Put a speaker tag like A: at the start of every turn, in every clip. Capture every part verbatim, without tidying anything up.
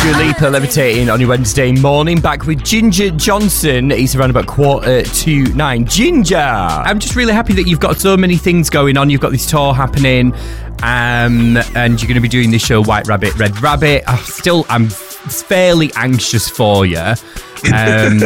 A: Dua Lipa levitating on your Wednesday morning, back with Ginger Johnson. It's around about quarter to nine. Ginger, I'm just really happy that you've got so many things going on. You've got this tour happening, um, and you're going to be doing this show, White Rabbit, Red Rabbit. I still, I'm fairly anxious for you. um,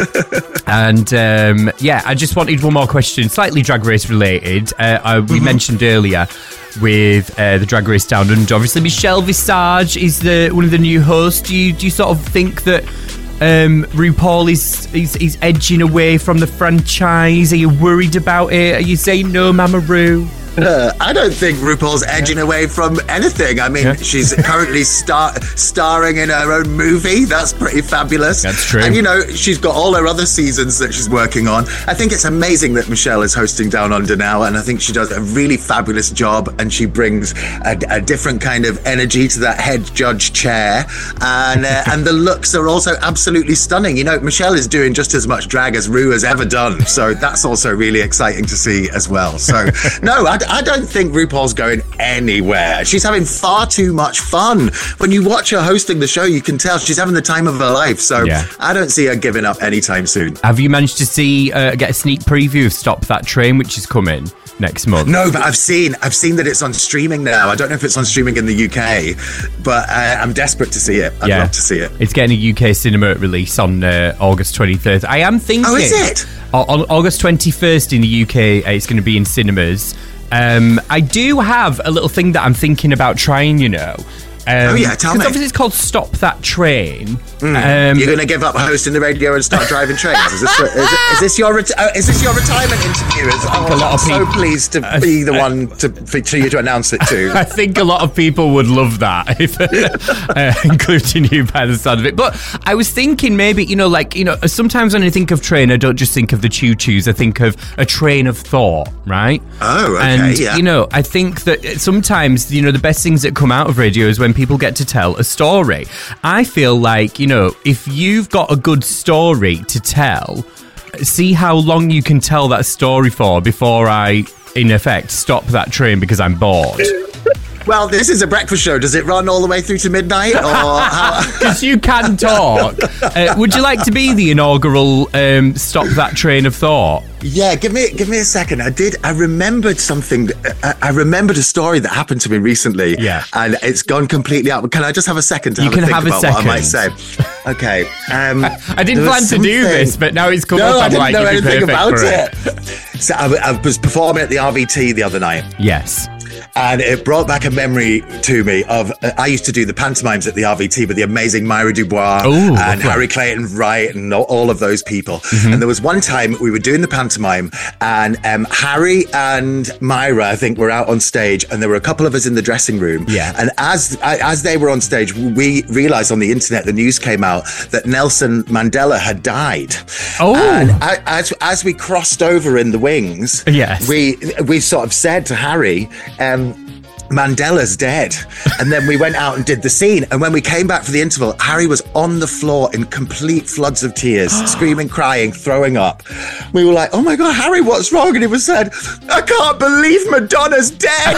A: and um, yeah, I just wanted one more question, slightly Drag Race related. Uh, I, we mm-hmm. mentioned earlier with uh, the Drag Race Down Under, obviously Michelle Visage is the one of the new hosts. Do you do you sort of think that um, RuPaul is, is is edging away from the franchise? Are you worried about it? Are you saying no, Mama Ru?
B: Uh, I don't think RuPaul's edging yeah. away from anything. I mean, yeah. she's currently star- starring in her own movie. That's pretty fabulous.
A: That's true.
B: And, you know, she's got all her other seasons that she's working on. I think it's amazing that Michelle is hosting Down Under now, and I think she does a really fabulous job, and she brings a, a different kind of energy to that head judge chair. And, uh, and the looks are also absolutely stunning. You know, Michelle is doing just as much drag as Ru has ever done. So that's also really exciting to see as well. So, no, I I don't think RuPaul's going anywhere. She's having far too much fun. When you watch her hosting the show, you can tell she's having the time of her life. So yeah. I don't see her giving up anytime soon.
A: Have you managed to see, uh, get a sneak preview of Stop That Train, which is coming next month?
B: No, but I've seen I've seen that it's on streaming now. I don't know if it's on streaming in the U K, but uh, I'm desperate to see it. I'd yeah. love to see it.
A: It's getting a U K cinema release on uh, August twenty-third. I am thinking...
B: Oh, is it?
A: On August twenty-first in the U K, uh, it's going to be in cinemas. Um, I do have a little thing that I'm thinking about trying, you know. Um,
B: oh, yeah, tell me.
A: Because obviously it's called Stop That Train.
B: Mm. Um, You're going to give up hosting the radio and start driving trains? Is this, is, is this your reti- uh, is this your retirement interview? Is, I think oh, a lot I'm of people, so pleased to uh, be the uh, one to for, to you to announce it to.
A: I think a lot of people would love that, if, uh, including you by the sound of it. But I was thinking maybe, you know, like, you know, sometimes when I think of train, I don't just think of the choo-choos. I think of a train of thought, right?
B: Oh, okay,
A: and,
B: yeah.
A: you know, I think that sometimes, you know, the best things that come out of radio is when people get to tell a story. I feel like, you know, if you've got a good story to tell, see how long you can tell that story for before I, in effect, stop that train because I'm bored.
B: Well, this is a breakfast show. Does it run all the way through to midnight?
A: Because you can talk. Uh, would you like to be the inaugural um, Stop That Train of Thought?
B: Yeah, give me give me a second. I did. I remembered something. I, I remembered a story that happened to me recently.
A: Yeah,
B: and it's gone completely out. Can I just have a second to
A: you
B: have
A: can
B: a think
A: have
B: about
A: a second.
B: what I might say? Okay. Um,
A: I didn't plan to do this, but now it's come
B: no,
A: up.
B: I
A: I'm
B: didn't
A: like,
B: know anything about
A: it.
B: it. So I, I was performing at the R V T the other night.
A: Yes.
B: And it brought back a memory to me of, uh, I used to do the pantomimes at the R V T with the amazing Myra Dubois
A: Ooh,
B: and
A: lovely.
B: Harry Clayton Wright and all, all of those people. Mm-hmm. And there was one time we were doing the pantomime and um, Harry and Myra, I think, were out on stage and there were a couple of us in the dressing room.
A: Yeah.
B: And as as they were on stage, we realized on the internet, the news came out that Nelson Mandela had died.
A: Oh.
B: And as, as we crossed over in the wings,
A: yes.
B: we, we sort of said to Harry, um, Mandela's dead. And then we went out and did the scene. And when we came back for the interval, Harry was on the floor in complete floods of tears, screaming, crying, throwing up. We were like, oh my God, Harry, what's wrong? And he was said, I can't believe Madonna's dead.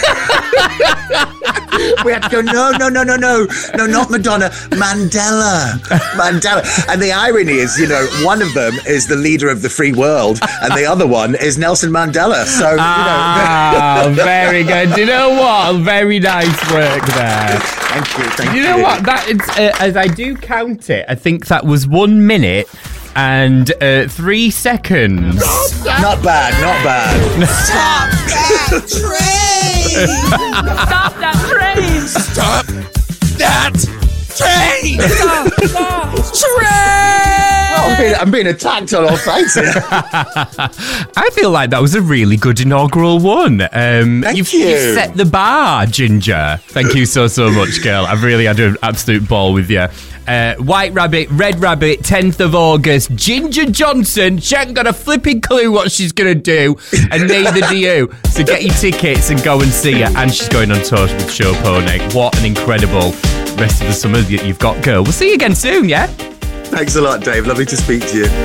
B: We had to go, no, no, no, no, no, no, not Madonna, Mandela, Mandela. And the irony is, you know, one of them is the leader of the free world and the other one is Nelson Mandela. So,
A: ah,
B: you know.
A: Very good. Do you know what? Very nice work there.
B: Thank you, thank you.
A: You know what? That is, uh, as I do count it, I think that was one minute and uh, three seconds.
B: Not bad, not bad.
C: Stop that train!
D: Stop that train!
C: Stop that train!
D: Stop that train!
B: I'm being, I'm being attacked on all sides here.
A: I feel like that was a really good inaugural one. Um,
B: Thank
A: you've,
B: you.
A: you've set the bar, Ginger. Thank you so, so much, girl. I've really had an absolute ball with you. Uh, White Rabbit, Red Rabbit, tenth of August. Ginger Johnson. She ain't got a flipping clue what she's going to do, and neither do you. So get your tickets and go and see her. And she's going on tour with Show Pony. What an incredible rest of the summer that you've got, girl. We'll see you again soon, yeah?
B: Thanks a lot, Dave. Lovely to speak to you.